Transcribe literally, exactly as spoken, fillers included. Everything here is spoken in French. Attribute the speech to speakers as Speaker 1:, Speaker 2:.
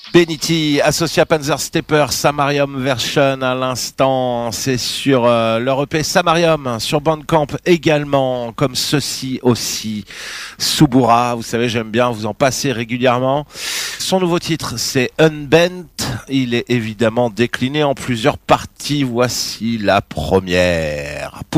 Speaker 1: Benity, associé à Panzerstepper, Samarium version à l'instant, c'est sur euh, leur E P Samarium, sur Bandcamp également, comme ceci aussi. Subura, vous savez, j'aime bien vous en passer régulièrement. Son nouveau titre, c'est Unbent. Il est évidemment décliné en plusieurs parties. Voici la première.